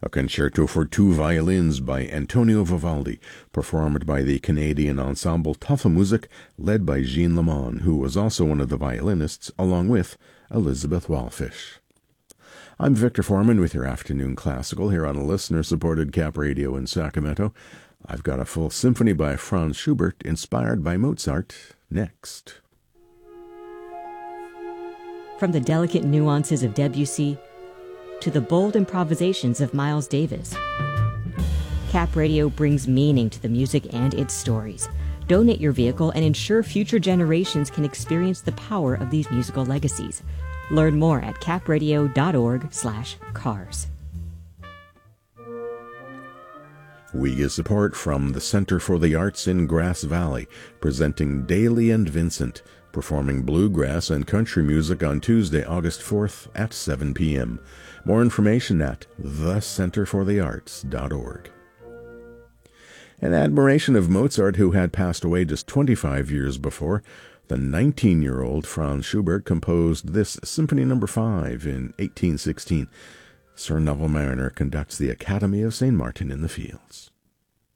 a concerto for two violins by Antonio Vivaldi, performed by the Canadian ensemble Tafelmusik, led by Jean Lamont, who was also one of the violinists, along with Elizabeth Walfish. I'm Victor Foreman with your Afternoon Classical here on a listener-supported Cap Radio in Sacramento. I've got a full symphony by Franz Schubert, inspired by Mozart, next. From the delicate nuances of Debussy to the bold improvisations of Miles Davis, Cap Radio brings meaning to the music and its stories. Donate your vehicle and ensure future generations can experience the power of these musical legacies. Learn more at capradio.org/cars. We get support from the Center for the Arts in Grass Valley, presenting Daly and Vincent, performing bluegrass and country music on Tuesday, August 4th at 7 p.m. More information at thecenterforthearts.org. In admiration of Mozart, who had passed away just 25 years before, the 19-year-old Franz Schubert composed this Symphony No. 5 in 1816. Sir Neville Marriner conducts the Academy of St. Martin in the Fields.